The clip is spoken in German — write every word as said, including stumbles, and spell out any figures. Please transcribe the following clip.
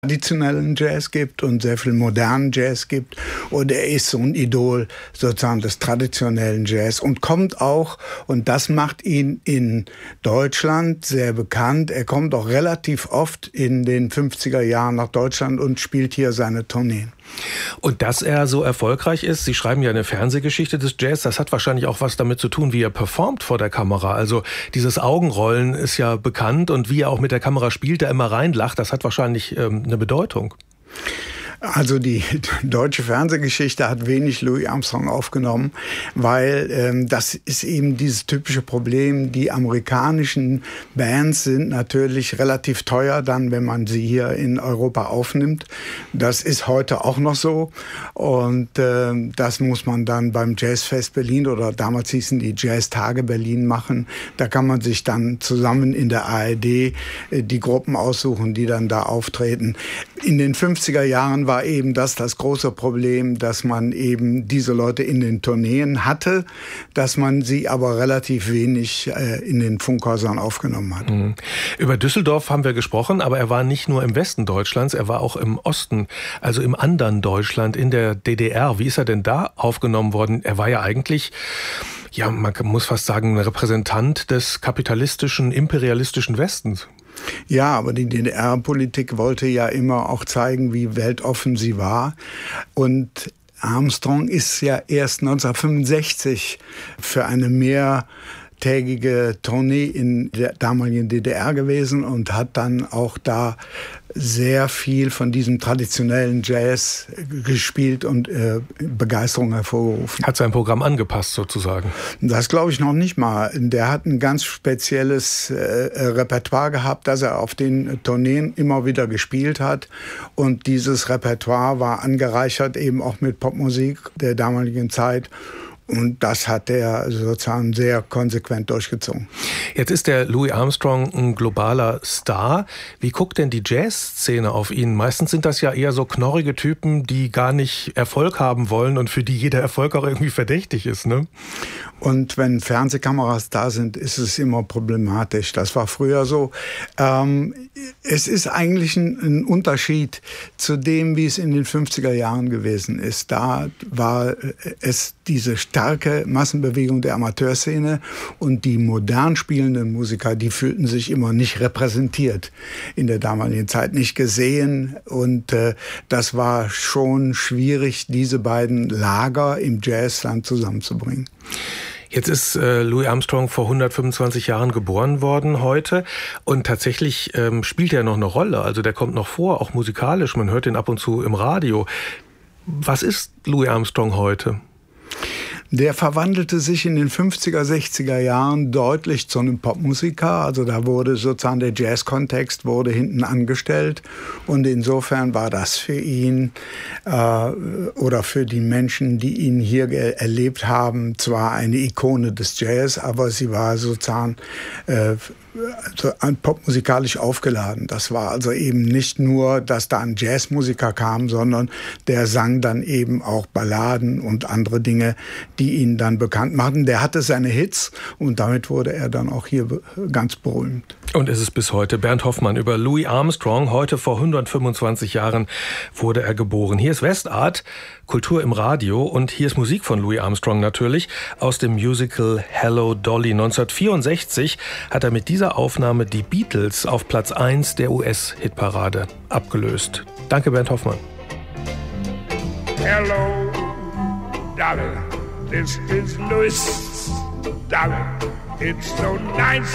traditionellen Jazz gibt und sehr viel modernen Jazz gibt. Und er ist so ein Idol sozusagen des traditionellen Jazz und kommt auch, und das macht ihn in Deutschland sehr bekannt, er kommt auch relativ oft in den fünfziger Jahren nach Deutschland und spielt hier seine Tourneen. Und dass er so erfolgreich ist, Sie schreiben ja eine Fernsehgeschichte des Jazz, das hat wahrscheinlich auch was damit zu tun, wie er performt vor der Kamera. Also dieses Augenrollen ist ja bekannt und wie er auch mit der Kamera spielt, der immer reinlacht, das hat wahrscheinlich ähm, eine Bedeutung. Also die deutsche Fernsehgeschichte hat wenig Louis Armstrong aufgenommen, weil ähm, das ist eben dieses typische Problem. Die amerikanischen Bands sind natürlich relativ teuer dann, wenn man sie hier in Europa aufnimmt. Das ist heute auch noch so und äh, das muss man dann beim Jazzfest Berlin oder damals hießen die Jazztage Berlin machen. Da kann man sich dann zusammen in der A R D äh, die Gruppen aussuchen, die dann da auftreten. In den fünfziger Jahren war eben das das große Problem, dass man eben diese Leute in den Tourneen hatte, dass man sie aber relativ wenig äh, in den Funkhäusern aufgenommen hat. Mhm. Über Düsseldorf haben wir gesprochen, aber er war nicht nur im Westen Deutschlands, er war auch im Osten, also im anderen Deutschland, in der D D R. Wie ist er denn da aufgenommen worden? Er war ja eigentlich, ja, man muss fast sagen, ein Repräsentant des kapitalistischen, imperialistischen Westens. Ja, aber die D D R-Politik wollte ja immer auch zeigen, wie weltoffen sie war. Und Armstrong ist ja erst neunzehnhundertfünfundsechzig für eine mehrtägige Tournee in der damaligen D D R gewesen und hat dann auch da sehr viel von diesem traditionellen Jazz gespielt und äh, Begeisterung hervorgerufen. Hat sein Programm angepasst sozusagen? Das glaube ich noch nicht mal. Der hat ein ganz spezielles äh, Repertoire gehabt, das er auf den Tourneen immer wieder gespielt hat. Und dieses Repertoire war angereichert eben auch mit Popmusik der damaligen Zeit. Und das hat er sozusagen sehr konsequent durchgezogen. Jetzt ist der Louis Armstrong ein globaler Star. Wie guckt denn die Jazzszene auf ihn? Meistens sind das ja eher so knorrige Typen, die gar nicht Erfolg haben wollen und für die jeder Erfolg auch irgendwie verdächtig ist, ne? Und wenn Fernsehkameras da sind, ist es immer problematisch. Das war früher so. Ähm, es ist eigentlich ein, ein Unterschied zu dem, wie es in den fünfziger Jahren gewesen ist. Da war es diese starke Massenbewegung der Amateurszene und die modern spielenden Musiker, die fühlten sich immer nicht repräsentiert in der damaligen Zeit, nicht gesehen. Und äh, das war schon schwierig, diese beiden Lager im Jazzland zusammenzubringen. Jetzt ist äh, Louis Armstrong vor hundertfünfundzwanzig Jahren geboren worden heute und tatsächlich ähm, spielt er noch eine Rolle. Also der kommt noch vor, auch musikalisch. Man hört ihn ab und zu im Radio. Was ist Louis Armstrong heute? Der verwandelte sich in den fünfziger, sechziger Jahren deutlich zu einem Popmusiker. Also da wurde sozusagen der Jazz-Kontext wurde hinten angestellt. Und insofern war das für ihn äh, oder für die Menschen, die ihn hier erlebt haben, zwar eine Ikone des Jazz, aber sie war sozusagen äh, also popmusikalisch aufgeladen. Das war also eben nicht nur, dass da ein Jazzmusiker kam, sondern der sang dann eben auch Balladen und andere Dinge, die ihn dann bekannt machten. Der hatte seine Hits und damit wurde er dann auch hier ganz berühmt. Und es ist bis heute Bernd Hoffmann über Louis Armstrong. Heute vor hundertfünfundzwanzig Jahren wurde er geboren. Hier ist Westart, Kultur im Radio und hier ist Musik von Louis Armstrong natürlich aus dem Musical Hello Dolly. neunzehnhundertvierundsechzig hat er mit dieser Aufnahme die Beatles auf Platz eins der U S-Hitparade abgelöst. Danke, Bernd Hoffmann. Hello Dolly, this is Louis Dolly. It's so nice.